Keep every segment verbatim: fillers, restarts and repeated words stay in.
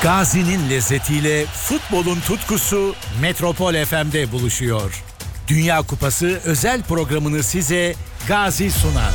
Gazi'nin lezzetiyle futbolun tutkusu Metropol F M'de buluşuyor. Dünya Kupası özel programını size Gazi sunar.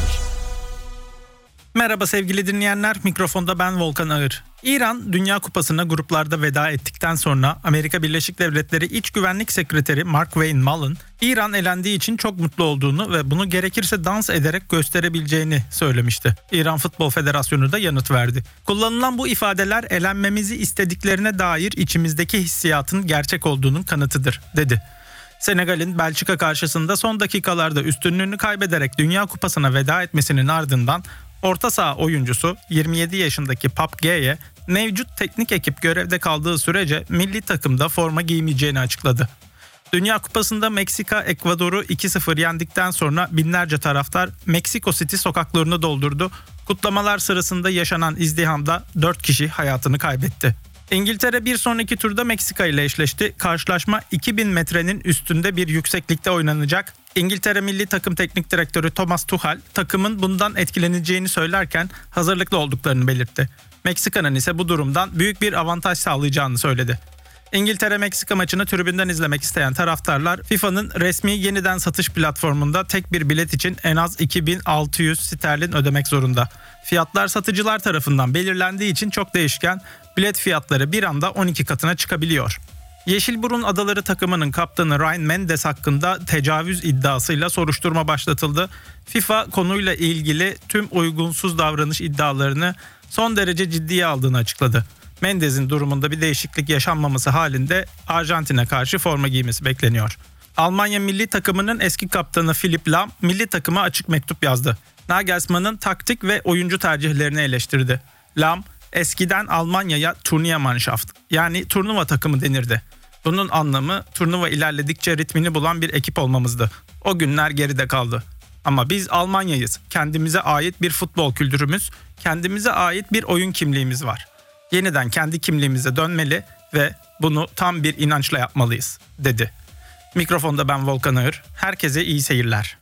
Merhaba sevgili dinleyenler, mikrofonda ben Volkan Ağır. İran Dünya Kupası'na gruplarda veda ettikten sonra Amerika Birleşik Devletleri İç Güvenlik Sekreteri Mark Wayne Mullen, İran elendiği için çok mutlu olduğunu ve bunu gerekirse dans ederek gösterebileceğini söylemişti. İran Futbol Federasyonu da yanıt verdi. Kullanılan bu ifadeler elenmemizi istediklerine dair içimizdeki hissiyatın gerçek olduğunun kanıtıdır, dedi. Senegal'in Belçika karşısında son dakikalarda üstünlüğünü kaybederek Dünya Kupası'na veda etmesinin ardından orta saha oyuncusu yirmi yedi yaşındaki Pape Gueye mevcut teknik ekip görevde kaldığı sürece milli takımda forma giymeyeceğini açıkladı. Dünya Kupası'nda Meksika Ekvador'u iki sıfır yendikten sonra binlerce taraftar Meksiko City sokaklarını doldurdu. Kutlamalar sırasında yaşanan izdihamda dört kişi hayatını kaybetti. İngiltere bir sonraki turda Meksika ile eşleşti. Karşılaşma iki bin metrenin üstünde bir yükseklikte oynanacak. İngiltere Milli Takım Teknik Direktörü Thomas Tuchel takımın bundan etkileneceğini söylerken hazırlıklı olduklarını belirtti. Meksika'nın ise bu durumdan büyük bir avantaj sağlayacağını söyledi. İngiltere-Meksika maçını tribünden izlemek isteyen taraftarlar FIFA'nın resmi yeniden satış platformunda tek bir bilet için en az iki bin altı yüz sterlin ödemek zorunda. Fiyatlar satıcılar tarafından belirlendiği için çok değişken, bilet fiyatları bir anda on iki katına çıkabiliyor. Yeşilburun Adaları takımının kaptanı Ryan Mendes hakkında tecavüz iddiasıyla soruşturma başlatıldı. FIFA konuyla ilgili tüm uygunsuz davranış iddialarını son derece ciddiye aldığını açıkladı. Mendes'in durumunda bir değişiklik yaşanmaması halinde Arjantin'e karşı forma giymesi bekleniyor. Almanya milli takımının eski kaptanı Philipp Lahm milli takıma açık mektup yazdı. Nagelsmann'ın taktik ve oyuncu tercihlerini eleştirdi. Lahm, eskiden Almanya'ya Turniermannschaft yani turnuva takımı denirdi. Bunun anlamı turnuva ilerledikçe ritmini bulan bir ekip olmamızdı. O günler geride kaldı. Ama biz Almanya'yız. Kendimize ait bir futbol kültürümüz, kendimize ait bir oyun kimliğimiz var. Yeniden kendi kimliğimize dönmeli ve bunu tam bir inançla yapmalıyız, dedi. Mikrofonda ben Volkan Ağır. Herkese iyi seyirler.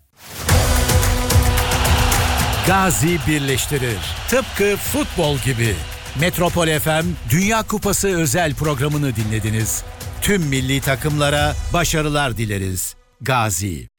Gazi birleştirir. Tıpkı futbol gibi. Metropol F M Dünya Kupası özel programını dinlediniz. Tüm milli takımlara başarılar dileriz. Gazi.